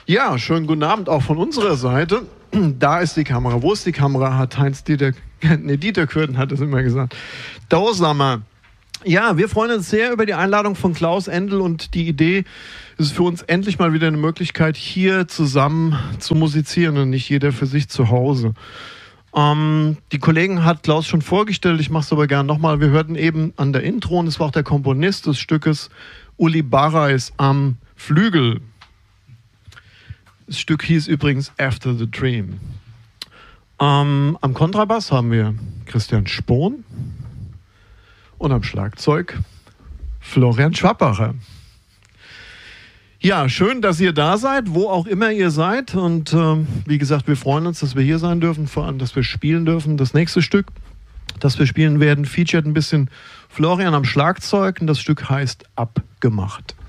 Ja, schönen guten Abend auch von unserer Seite. Da ist die Kamera. Wo ist die Kamera? Hat Dieter Kürten hat es immer gesagt. Da sind wir. Ja, wir freuen uns sehr über die Einladung von Klaus Endel und die Idee ist für uns endlich mal wieder eine Möglichkeit, hier zusammen zu musizieren und nicht jeder für sich zu Hause. Die Kollegen hat Klaus schon vorgestellt, ich mache es aber gerne nochmal. Wir hörten eben an der Intro, und es war auch der Komponist des Stückes, Uli Barreis am Flügel. Das Stück hieß übrigens After the Dream. Am Kontrabass haben wir Christian Spohn und am Schlagzeug Florian Schwappacher. Ja, schön, dass ihr da seid, wo auch immer ihr seid. Und wie gesagt, wir freuen uns, dass wir hier sein dürfen, vor allem, dass wir spielen dürfen. Das nächste Stück, das wir spielen werden, featuret ein bisschen Florian am Schlagzeug und das Stück heißt Abgemacht.